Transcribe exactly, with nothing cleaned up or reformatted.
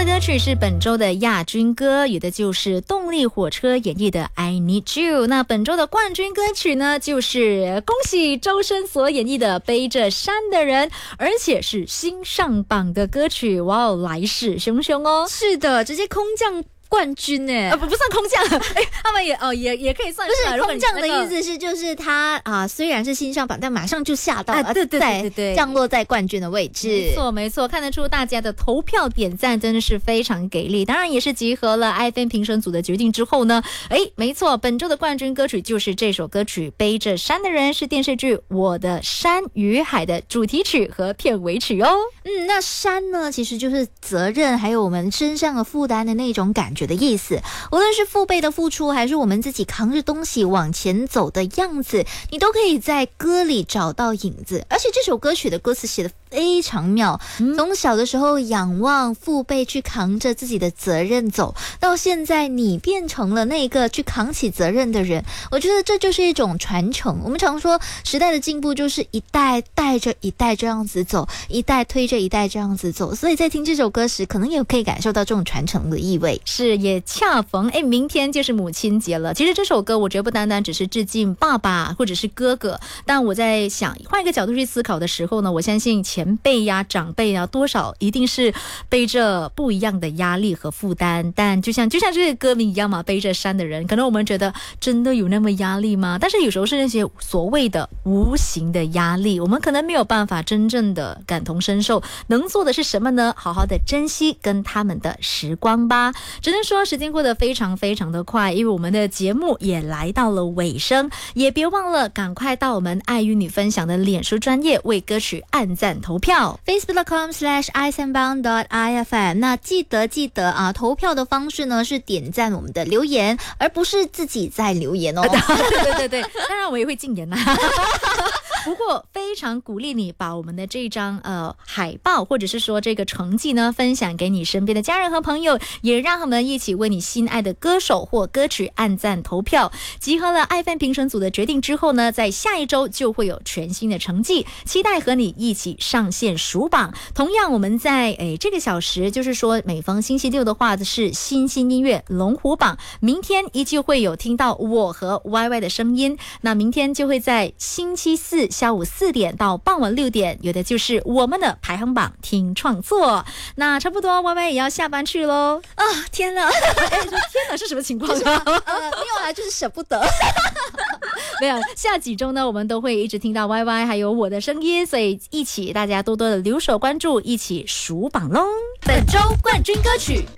歌曲是本周的亚军歌，有的就是动力火车演绎的 I Need You。 那本周的冠军歌曲呢，就是恭喜周深所演绎的背着山的人，而且是新上榜的歌曲。哇哦，来势汹汹哦。 是的，直接空降冠军呢、 啊、不不算空降，哎，他们也哦也也可以算是。 不是空降的意思是，就是他啊，虽然是新上榜，但马上就下到、 啊、对对对对对， 降落在冠军的位置。 没错没错，看得出大家的投票点赞真的是非常给力。当然也是集合了 I F M 评审组的决定之后呢，哎，没错，本周的冠军歌曲就是这首歌曲《背着山的人》，是电视剧《我的山与海》的主题曲和片尾曲哦。 嗯，那山呢，其实就是责任，还有我们身上的负担的那种感觉的意思。无论是父辈的付出，还是我们自己扛着东西往前走的样子，你都可以在歌里找到影子。而且这首歌曲的歌词写得非常妙，从小的时候仰望父辈去扛着自己的责任走，到现在你变成了那个去扛起责任的人。我觉得这就是一种传承。我们常说时代的进步就是一代带着一代这样子走，一代推着一代这样子走，所以在听这首歌时可能也可以感受到这种传承的意味。 是，也恰逢哎，明天就是母亲节了。其实这首歌我觉得不单单只是致敬爸爸或者是哥哥，但我在想换一个角度去思考的时候呢，我相信前辈呀、长辈啊，多少一定是背着不一样的压力和负担。但就像就像这个歌名一样嘛，背着山的人，可能我们觉得真的有那么压力吗？但是有时候是那些所谓的无形的压力，我们可能没有办法真正的感同身受。能做的是什么呢？好好的珍惜跟他们的时光吧。只能说时间过得非常非常的快，因为我们的节目也来到了尾声，也别忘了赶快到我们爱与你分享的脸书专页为歌曲按赞投票 facebook.com slash isanbang.ifm。 那记得记得啊，投票的方式呢是点赞我们的留言，而不是自己在留言哦。 对对对对，当然我也会禁言啦。不过非常鼓励你把我们的这张呃海报或者是说这个成绩呢分享给你身边的家人和朋友，也让他们一起为你心爱的歌手或歌曲按赞投票。集合了 I F M 评审组的决定之后呢，在下一周就会有全新的成绩，期待和你一起上线数榜。同样我们在诶这个小时，就是说每逢星期六的话是新兴音乐龙虎榜，明天依旧会有听到我和 Y Y 的声音。那明天就会在星期四下午四点到傍晚六点，有的就是我们的排行榜听创作。那差不多 Y Y 也要下班去咯。 啊，天哪！ 哎，天哪，是什么情况啊？ 呃，没有啦，就是舍不得。 没有，下几周呢，我们都会一直听到 Y Y 还有我的声音，所以一起大家多多的留守关注，一起数榜咯。本周冠军歌曲